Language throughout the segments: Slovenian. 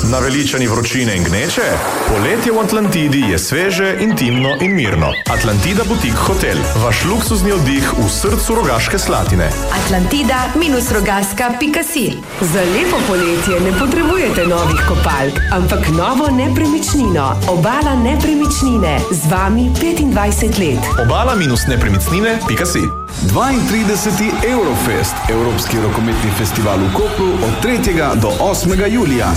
Naveličani vročine in gneče? Poletje v Atlantidi je sveže, intimno in mirno. Atlantida Boutique Hotel. Vaš luksuzni oddih v srcu Rogaške Slatine. Atlantida-rogaska.si. Za lepo poletje ne potrebujete novih kopalk, ampak novo nepremičnino. Obala nepremičnine. Z vami 25 let. Obala-nepremičnine.si. 32. Eurofest, Evropski rokometni festival v Kopru od 3. do 8. julija.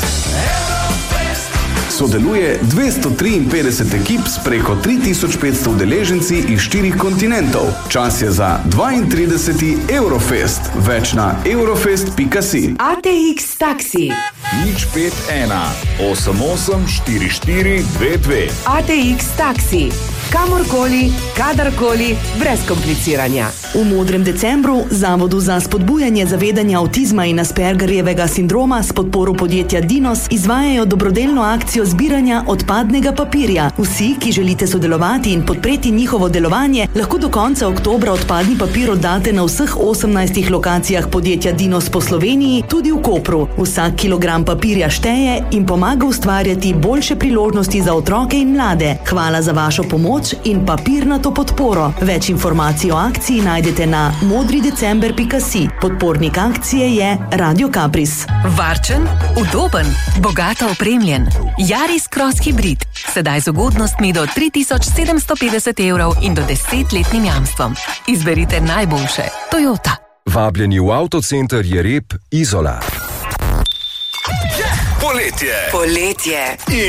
Sodeluje 253 ekip s preko 3500 udeleženci iz 4 kontinentov. Čas je za 32. Eurofest. Več na eurofest.si. ATX Taxi. 051 88 44 22. ATX Taxi. Kamorkoli, kadarkoli, brez kompliciranja. V Modrem decembru Zavodu za spodbujanje zavedanja avtizma in Aspergerjevega sindroma s podporo podjetja Dinos izvajajo dobrodelno akcijo zbiranja odpadnega papirja. Vsi, ki želite sodelovati in podpreti njihovo delovanje, lahko do konca oktobra odpadni papir oddate na vseh 18 lokacijah podjetja Dinos po Sloveniji, tudi v Kopru. Vsak kilogram papirja šteje in pomaga ustvarjati boljše priložnosti za otroke in mlade. Hvala za vašo pomoč in papirnato podporo. Več informacij o akciji najdete na modridecember.si. Podpornik akcije je Radio Capris. Varčen, udoben, bogato opremljen. Yaris Cross Hybrid. Sedaj z ugodnostmi do 3750 evrov in do 10-letnim jamstvom. Izberite najboljše. Toyota. Vabljeni v Avtocenter Jereb Izola. Poletje. Poletje.